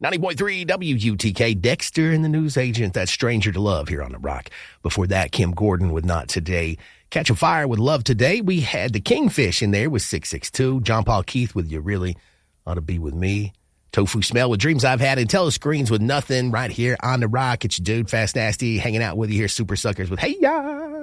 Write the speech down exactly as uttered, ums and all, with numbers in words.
ninety point three W U T K, Dexter and the News Agent. That's Stranger to Love here on The Rock. Before that, Kim Gordon with Not Today. Catch a Fire with Love Today. We had the Kingfish in there with six six two. John Paul Keith with You Really Ought to Be With Me. Tofu Smell with Dreams I've Had. And Telescreens with Nothing right here on The Rock. It's your dude, Fast Nasty, hanging out with you here. Super Suckers with Hey Ya.